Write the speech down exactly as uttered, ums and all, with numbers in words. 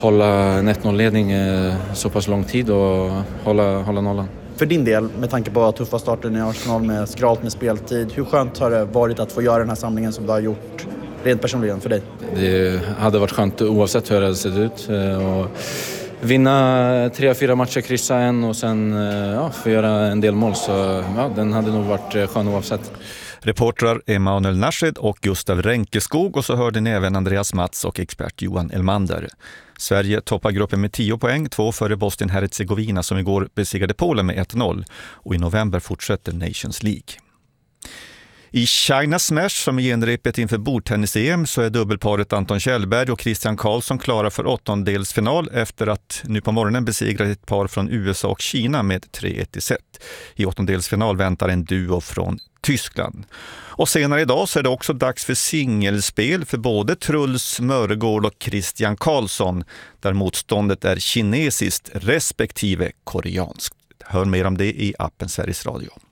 Hålla en ett noll-ledning så pass lång tid och hålla, hålla nollan. För din del, med tanke på tuffa starten i Arsenal med skralt med speltid, hur skönt har det varit att få göra den här samlingen som du har gjort rent personligen för dig? Det hade varit skönt oavsett hur det hade sett ut. Och vinna tre, fyra matcher, kryssa en och sen ja, få göra en del mål. Så ja, den hade nog varit skön oavsett. Reportrar Emanuel Nashed och Gustav Ränkeskog, och så hörde ni även Andreas Mats och expert Johan Elmander. Sverige toppar gruppen med tio poäng, två före Bosnien-Herzegovina som igår besegrade Polen med ett noll, och i november fortsätter Nations League. I China Smash, som är genrepet inför bordtennis-E M, så är dubbelparet Anton Kjellberg och Christian Karlsson klara för åttondelsfinal efter att nu på morgonen besegra ett par från U S A och Kina med tre ett i set. I åttondelsfinal väntar en duo från Tyskland. Och senare idag så är det också dags för singelspel för både Truls Mörgård och Christian Karlsson, där motståndet är kinesiskt respektive koreanskt. Hör mer om det i appen Sveriges Radio.